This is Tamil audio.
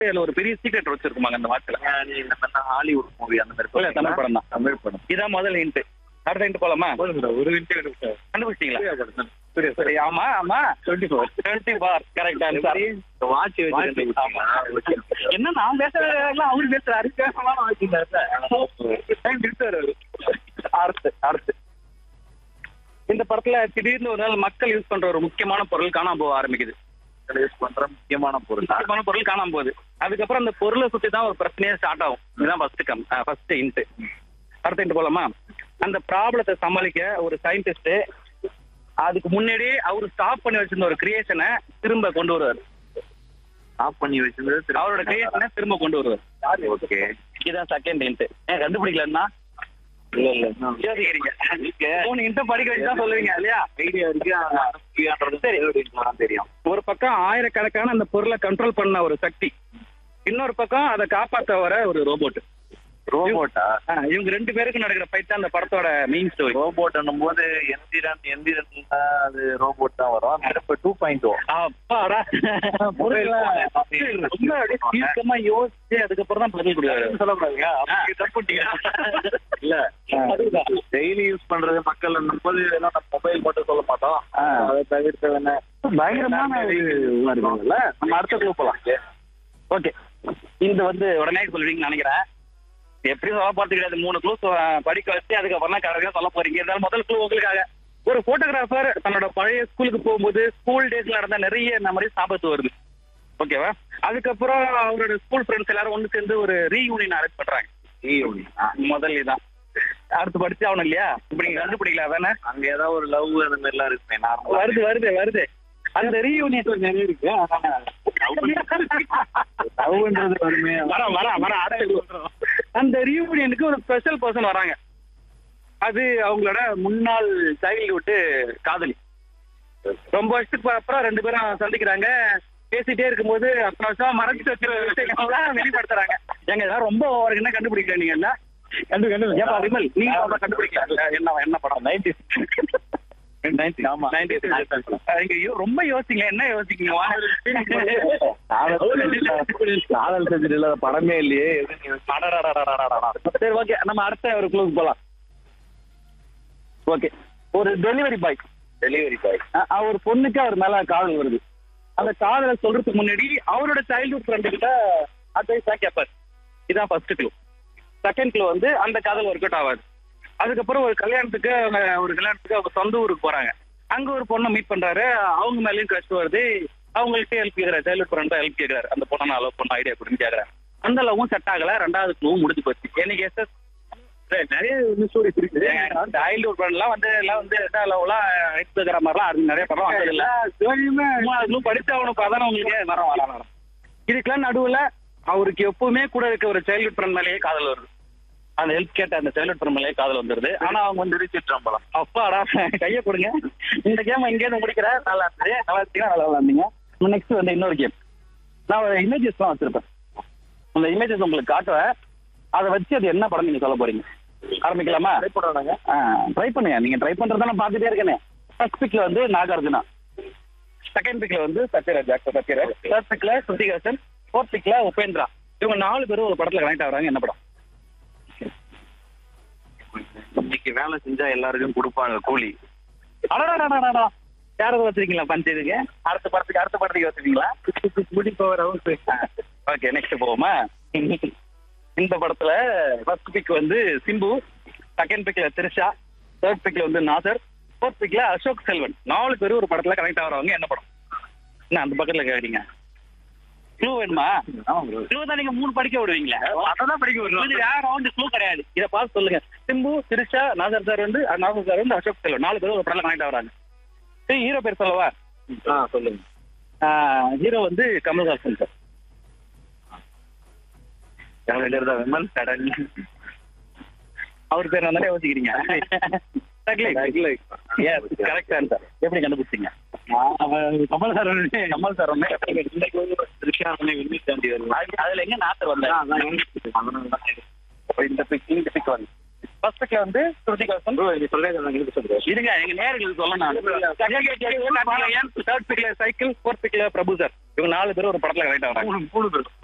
இதுல ஒரு பெரிய சீக்ரெட் வச்சிருக்குமாங்க அந்த வாட்ச்ல. இந்த மாதிரி ஹாலிவுட் மூவி அந்த மாதிரி இல்ல, தமிழ் படம் தான். தமிழ் படம். இதான் முதல் ஹிண்ட். அடுத்த ஹிண்ட் போலாமா? ஒரு ஹிண்ட் கண்டுபிடிச்சிங்களா? சரி, ஆமா ஆமா 24 கரெக்ட் ஆன்சர். வாட்ச் என்ன நான் பேசுறதெல்லாம் அவரு பேசுறாரு. அடுத்து இந்த படத்துல திடீர்னு ஒரு நாள் மக்கள் யூஸ் பண்ற ஒரு முக்கியமான பொருள் காணாம போக ஆரம்பிக்குது. யூஸ் பண்ற முக்கியமான பொருள் காணாம போகுது. அதுக்கப்புறம் அந்த பொருளை சுத்தி தான் ஒரு பிரச்சனையே ஸ்டார்ட் ஆகும். இதுதான் ஃபர்ஸ்ட் ஹிண்ட். அடுத்த ஹிண்ட் போலாமா? அந்த ப்ராப்ளத்தை சமாளிக்க ஒரு சயின்டிஸ்ட் அதுக்கு முன்னாடியே அவரு ஸ்டாப் பண்ணி வச்சிருந்த ஒரு கிரியேஷனை திரும்ப கொண்டு வருவார். அவரோட கிரியேஷனை திரும்ப கொண்டு வருவார். ஓகே, இதுதான் செகண்ட் ஹிண்ட். ஏன் கண்டுபிடிக்கலன்னா படிக்க வச்சுதான் சொல்லுவீங்க இல்லையா? தெரியும். ஒரு பக்கம் ஆயிரக்கணக்கான அந்த பொருளை கண்ட்ரோல் பண்ண ஒரு சக்தி, இன்னொரு பக்கம் அதை காப்பாற்ற வர ஒரு ரோபோட். ரோபோட்டா? இவங்க 2 பேருக்கு நடக்கிற ஃபைட் தான் அந்த படத்தோட மெயின் ஸ்டோரி. ரோபோட் போது எந்திரன் அது ரோபோட் தான் வரும். 2.0. அப்பாடா, ரொம்ப தீர்க்கமா யோசிச்சு அதுக்கப்புறம் தான் பதில் கொடுக்குறாரு. இல்ல, டெய்லி யூஸ் பண்றது மக்கள் போது நம்ம மொபைல் மட்டும் சொல்ல மாட்டோம். அதை தவிர்த்து என்ன பயங்கரமான நம்ம அடுத்த க்ளூ போலாம். ஓகே, இந்த உடனே சொல்லுவீங்கன்னு நினைக்கிறேன். எப்படியும் சொல்ல போறது கிடையாது. 3 க்ளூ படிக்க வச்சு அதுக்கப்புறம் தான் கரெக்டாக சொல்ல போறீங்க. இருந்தாலும் முதல் க்ளூ உங்களுக்காக. ஒரு போட்டோகிராஃபர் தன்னோட பழைய ஸ்கூலுக்கு போகும்போது ஸ்கூல் டேஸ்ல நடந்த நிறைய மெமரிஸ் ஞாபகத்து வருது. ஓகேவா? அதுக்கப்புறம் அவரோட ஸ்கூல் ஃப்ரெண்ட்ஸ் எல்லாரும் ஒன்று சேர்ந்து ஒரு ரீயூனியன் அரேஞ்ச் பண்றாங்க. முதல் இதான். அடுத்து படிச்சு ஆகணும் இல்லையா? இப்படி நீங்க கண்டுபிடிக்கல தானே? அங்க ஏதாவது ஒரு லவ் அந்த மாதிரி எல்லாம் இருக்குமே. வருது அந்த ரீயூனியன் இருக்கு. அந்த ரீயூனியனுக்கு ஒரு ஸ்பெஷல் பர்சன் வராங்க. அது அவங்களோட முன்னாள் சைல்ட்ஹுட் காதலி. ரொம்ப வருஷத்துக்கு அப்புறம் 2 பேரும் சந்திக்கிறாங்க. பேசிட்டே இருக்கும்போது அத்தனை வருஷம் மறைச்சு வச்சிருக்க விஷயங்கள்லாம் வெளிப்படுத்துறாங்க. எங்க இதெல்லாம் ரொம்ப என்ன கண்டுபிடிக்கல நீங்க என்ன விமல்? நீங்க கண்டுபிடிக்கல. என்ன படம்? 90s. ரொம்ப யோசிங்க. என்ன யோசிக்கீங்க? காதல் செஞ்சு இல்லாத படமே இல்லையே. சரி, ஓகே, நம்ம அடுத்த ஒரு க்ளூக்கு போலாம். ஓகே, ஒரு டெலிவரி பாய் ஒரு பொண்ணுக்கு அவர் மேல காதல் வருது. அந்த காதலை சொல்றதுக்கு முன்னாடி அவரோட சைல்ட்ஹுட் ஃப்ரெண்டு கிட்ட அட்வைஸா கேட்பாரு. இதான் ஃபர்ஸ்ட் க்ளூ. செகண்ட் க்ளூ அந்த காதல் ஒர்க் அவுட் ஆகாது. அதுக்கப்புறம் ஒரு கல்யாணத்துக்கு அவங்க சொந்த ஊருக்கு போறாங்க. அங்க ஒரு பொண்ணை மீட் பண்றாரு. அவங்க மேலேயும் கிரஷ் வருது. அவங்கள்ட்ட ஹெல்ப் கேட்கிறாரு. சைல்ட்ஹுட் ஃப்ரெண்டா ஹெல்ப் கேட்கிறாரு. அந்த பொண்ணை லவ் பண்ண ஐடியா கொடுன்னு கேட்கறாரு. அந்த லவ்வும் செட் ஆகல. 2வது க்ளூவும் முடிஞ்சு போச்சு. எனக்கு நிறைய ஸ்டோரிஸ் இருக்கு. சைல்ட்ஹுட் ஃப்ரெண்ட்லாம் எல்லாம் லவ்லாம் எடுத்துக்கிற மாதிரிலாம் நிறைய படம் வந்தது இல்ல. 3வது க்ளூ படிச்சு அவனுக்கு அதான உங்களுக்கு வர. இதுக்கெல்லாம் நடுவுல அவருக்கு எப்பவுமே கூட இருக்க ஒரு சைல்ட்ஹுட் ஃப்ரெண்ட் மேலேயே காதல் வருது. அந்த ஹெல்ப் கேட்ட அந்த சைல்ட்ஹுட் ஃப்ரெண்ட் மேலேயே காதல் வந்துருது. ஆனா அவங்க சிற்றம்பலம். அப்பாடா, கையை கொடுங்க. இந்த கேம் இங்கேருந்து முடிக்கிறேன். நல்லா விளாண்டீங்க. நெக்ஸ்ட் இன்னொரு கேம். நான் ஒரு இமேஜஸ்லாம் வச்சிருப்பேன். அந்த இமேஜஸ் உங்களுக்கு காட்டுவேன். அதை வச்சு அது என்ன படம் நீங்க சொல்ல போறீங்க. ஆரம்பிக்கலாமா? ட்ரை பண்ணுங்க. நீங்க ட்ரை பண்றதான பார்த்துட்டே இருக்கேனே. First பிக்ல Nagarjuna, second பிக்ல Sathyaraj. Third பிக்ல Shruti Haasan, 4th பிக்ல Upendra. இவங்க 4 பேரும் ஒரு படத்துல கனெக்ட் ஆகுறாங்க. என்ன படம்? இன்னைக்கு வேலை செஞ்சா எல்லாருக்கும் கொடுப்பாங்க கூலி. யாராவது வச்சிருக்கீங்களா பஞ்சதுக்கு? அடுத்த படத்துக்கு வச்சிருக்கீங்களா? ஓகே, நெக்ஸ்ட் போவோமா? இந்த படத்துல first big Simbu, second பிக்ல Trisha, third பிக்ல Nassar, 4th பிக்ல Ashok Selvan. 4 பேரும் ஒரு படத்துல கனெக்ட் ஆகுறவங்க. என்ன படம்? என்ன அந்த பக்கத்துல கேட்டீங்க? க்ளூ வேணுமா? க்ளூ தான் நீங்க 3 படிக்க விடுவீங்களா? அதான் படிக்க விடுறோம். வேற ரவுண்ட் க்ளூ கிடையாது. இதை பார்த்து சொல்லுங்க. சிம்பு, திரிஷா, நாசர் சார் அசோக் செல்வன் 4 பேரும் ஒரு படத்துல கனெக்ட் ஆகுறாங்க. சரி, ஹீரோ பேர் சொல்லவா? சொல்லுங்க. Hero Kamal Haasan sir. விமல் கடன். அவர் பேர் நான் தானே யோசிக்கிறீங்க. Correct answer. எப்படி கண்டுபிடிச்சீங்க? கமல் சார் அதுல எங்க நாசர் வந்தாரு? இந்த பிக் ஃபர்ஸ்ட் பிக்ல ஸ்ருதிஹாசன். இருங்க, எங்க நேயர்களுக்கு சொல்லணும். தேர்ட் பிக்ல சைக்கிள், 4th பிக்ல பிரபு சார். இவங்க 4 பேரும் ஒரு படத்துல கனெக்ட் ஆகுறாங்க. 3 பேரும்